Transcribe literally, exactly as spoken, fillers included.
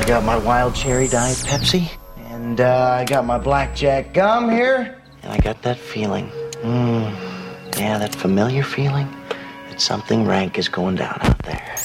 got my wild cherry diet Pepsi, and uh, I got my blackjack gum here, and I got that feeling. Mmm. Yeah, that familiar feeling that something rank is going down out there.